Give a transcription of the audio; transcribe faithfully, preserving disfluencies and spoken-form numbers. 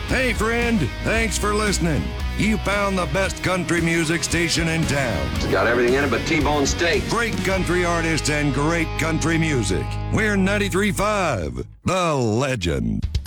Hey, friend, thanks for listening. You found the best country music station in town. It's got everything in it but T-bone steak. Great country artists and great country music. We're ninety-three point five, The Legend.